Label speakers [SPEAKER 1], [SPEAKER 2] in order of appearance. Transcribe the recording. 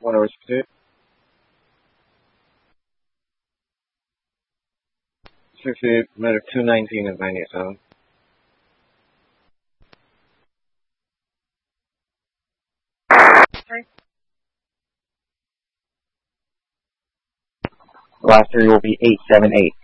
[SPEAKER 1] 1 over 68. 68, matter 219 is 97.
[SPEAKER 2] The last three will be 878.